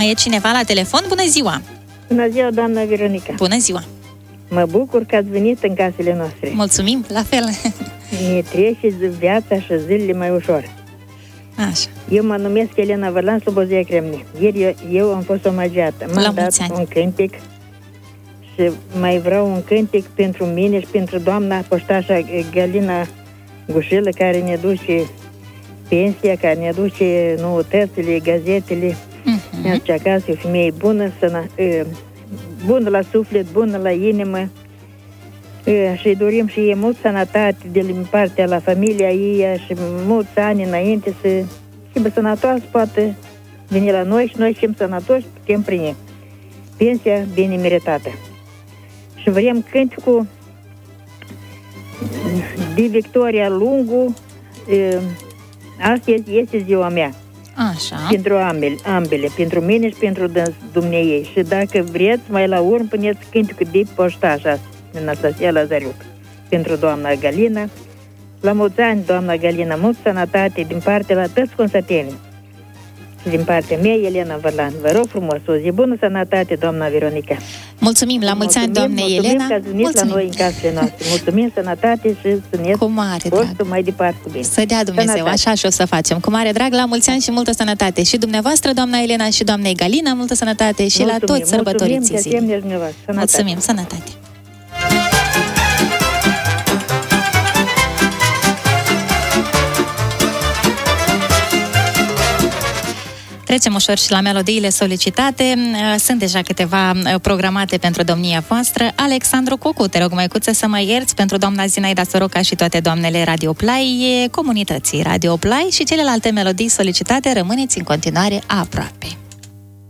Mai e cineva la telefon? Bună ziua! Bună ziua, doamna Veronica! Bună ziua! Mă bucur că ați venit în casele noastre. Mulțumim, la fel! Ne trece viața și zilele mai ușor. Așa. Eu mă numesc Elena Vărlan, Slobozia Cremni. Ieri eu am fost omagiată. M-am dat un cântec și mai vreau un cântec pentru mine și pentru doamna poștașa Galina Gușilă, care ne duce pensia, care ne duce noutățile, gazetele. Ne aduce acasă, o femeie bună, bună la suflet, bună la inimă. Și dorim și ei mult sănătate din partea la familia ei și mulți ani înainte să fie sănătoasă, poate veni la noi și noi suntem sănătoși, putem primi pensia bine meritată. Și vrem cântecul de Victoria Lungu, astăzi este ziua mea. Așa. Pentru ambele, pentru mine și pentru dumneiei. Și dacă vreți, mai la urmă puneți cântecul de poștașa din Anastasia Lazariuc. Pentru doamna Galina. La mulți ani, doamna Galina, mult sănătate din partea la toți consatenii. Și din partea mea, Elena Vărlan. Vă rog frumos, o zi bună sănătate, doamna Veronica. Mulțumim, la mulți ani, doamne Elena. Mulțumim că ați venit la noi în casele noastre. Mulțumim, sănătate și să ne postul mai departe cu bine. Să dea Dumnezeu, sănătate. Așa și o să facem. Cu mare drag, la mulți ani și multă sănătate. Și dumneavoastră, doamna Elena, și doamnei Galina, multă sănătate și la toți sărbătoriții zilei. Mulțumim, sănătate. Trecem ușor și la melodiile solicitate. Sunt deja câteva programate pentru domnia voastră. Alexandru Cucu, te rog, măicuță, să mă ierți pentru doamna Zinaida Soroca și toate doamnele Radio Play, comunității Radio Play și celelalte melodii solicitate. Rămâneți în continuare aproape.